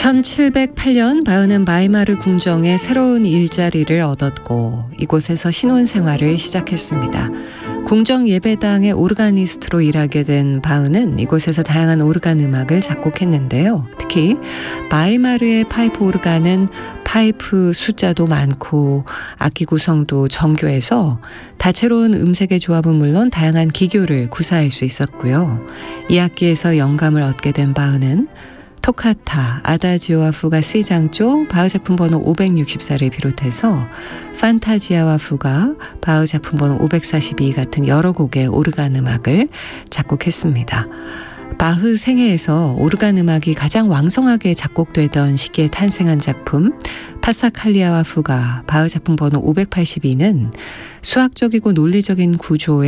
1708년 바흐는 바이마르 궁정에 새로운 일자리를 얻었고 이곳에서 신혼생활을 시작했습니다. 궁정 예배당의 오르가니스트로 일하게 된 바흐는 이곳에서 다양한 오르간 음악을 작곡했는데요. 특히 바이마르의 파이프 오르간은 파이프 숫자도 많고 악기 구성도 정교해서 다채로운 음색의 조합은 물론 다양한 기교를 구사할 수 있었고요. 이 악기에서 영감을 얻게 된 바흐는 토카타, 아다지오와 fu가 C장조, 바흐 작품 번호 564를 비롯해서 판타지아와 fu가 바흐 작품 번호 542 같은 여러 곡의 오르간 음악을 작곡했습니다. 바흐 생애에서 오르간 음악이 가장 왕성하게 작곡되던 시기에 탄생한 작품 파사칼리아와 fu가 바흐 작품 번호 582는 수학적이고 논리적인 구조의